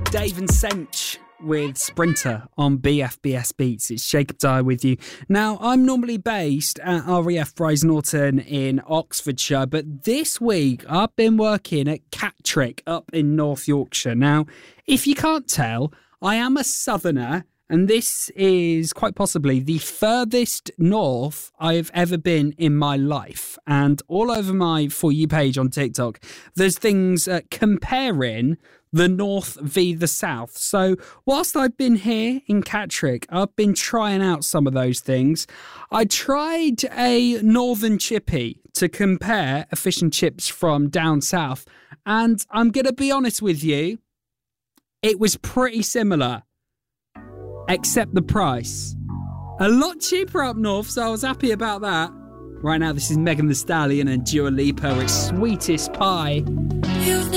Dave and Sench with Sprinter on BFBS Beats. It's Jacob Dyer with you. Now, I'm normally based at RAF Brize Norton in Oxfordshire, but this week I've been working at Catterick up in North Yorkshire. Now, if you can't tell, I am a southerner, and this is quite possibly the furthest north I've ever been in my life. And all over my For You page on TikTok, there's things comparing the north v the south. So whilst I've been here in Catterick, I've been trying out some of those things. I tried a northern chippy to compare a fish and chips from down south. And I'm going to be honest with you, it was pretty similar, except the price. A lot cheaper up north, so I was happy about that. Right now, this is Megan Thee Stallion and Dua Lipa with Sweetest Pie. You've